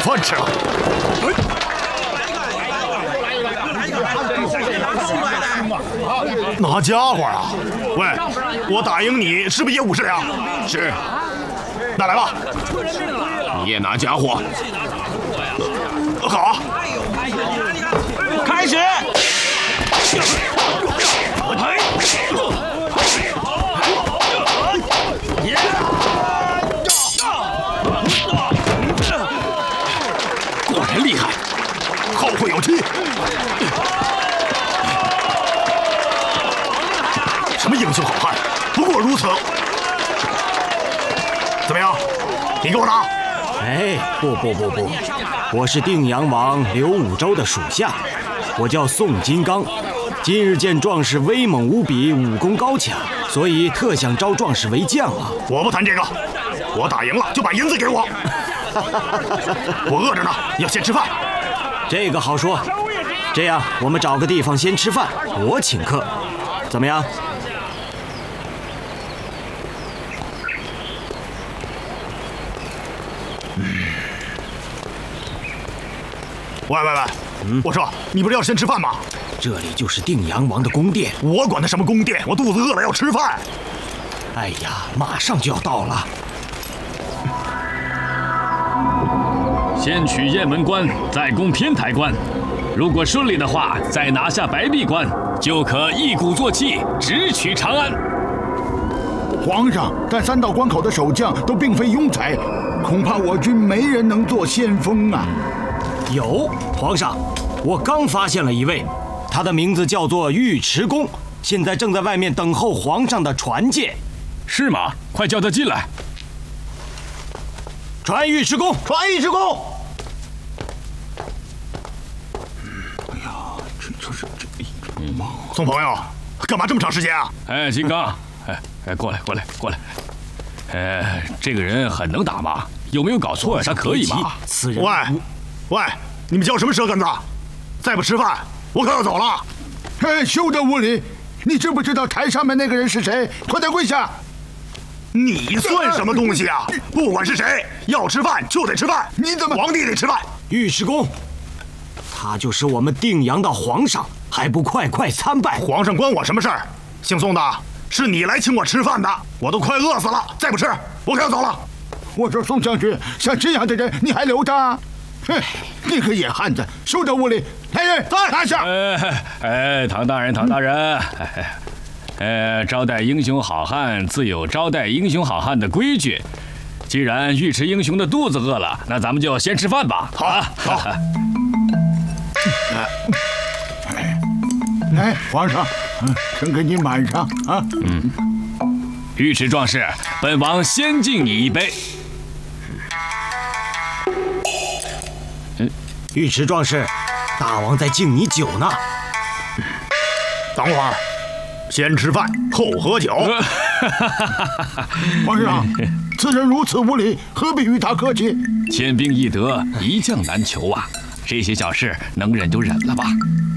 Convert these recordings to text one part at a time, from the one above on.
饭吃了。哪家伙啊？喂，我打赢你是不是也50两？ 是。 那来吧。 你也拿家伙。 好啊。 开始。 果然厉害， 后会有期。什么英雄好汉，不过如此。怎么样？你给我打！ 哎，不，我是定阳王刘武周的属下，我叫宋金刚。今日见壮士威猛无比，武功高强，所以特想招壮士为将啊！ 我不谈这个，我打赢了就把银子给我。我饿着呢，要先吃饭。 这个好说，这样我们找个地方先吃饭，我请客，怎么样？ 喂，我说你不是要先吃饭吗？ 这里就是定阳王的宫殿， 我管他什么宫殿，我肚子饿了要吃饭。 哎呀，马上就要到了。 先取雁门关，再攻天台关。如果顺利的话，再拿下白壁关，就可一鼓作气，直取长安。 皇上，但3道关口的守将都并非庸才，恐怕我军没人能做先锋啊。 有，皇上，我刚发现了一位，他的名字叫做尉迟恭，现在正在外面等候皇上的传见。 是吗？快叫他进来。 传尉迟恭， 传尉迟恭。 宋朋友，干嘛这么长时间啊？ 哎，金刚，过来。这个人很能打吗？有没有搞错？他可以吗？ 此人， 喂，你们叫什么舌根子？再不吃饭，我可要走了。 哎，休得无礼！你知不知道台上面那个人是谁？快点跪下！ 你算什么东西啊？不管是谁，要吃饭就得吃饭。 你怎么？ 皇帝得吃饭。 尉迟恭，他就是我们定阳的皇上，还不快参拜？ 皇上关我什么事儿？姓宋的，是你来请我吃饭的，我都快饿死了，再不吃，我可要走了。 我说宋将军，像这样的人你还留他？哼，你个野汉子，休得无礼！来人，拿下！ 唐大人，招待英雄好汉自有招待英雄好汉的规矩。既然尉迟英雄的肚子饿了，那咱们就先吃饭吧。 好。 来，皇上，朕给你满上啊。 尉迟壮士，本王先敬你一杯。 尉迟壮士，大王在敬你酒呢。 等会儿，先吃饭后喝酒。 皇上，此人如此无礼，何必与他客气？ 千兵易得，一将难求啊！这些小事能忍就忍了吧。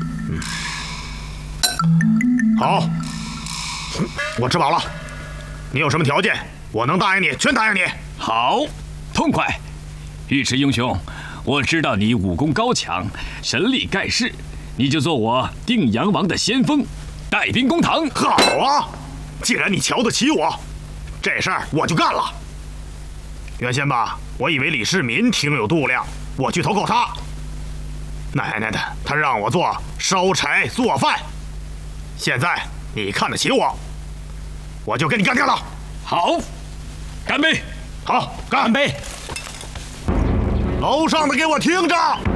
好，我吃饱了。你有什么条件，我能答应你，全答应你。 好，痛快！尉迟英雄，我知道你武功高强，神力盖世，你就做我定阳王的先锋，带兵攻唐。 好啊！既然你瞧得起我，这事儿我就干了。原先吧，我以为李世民挺有度量，我去投靠他。奶奶的，他让我做烧柴做饭。现在你看得起我，我就跟你干掉了。 好，干杯！ 好，干杯！楼上的给我听着！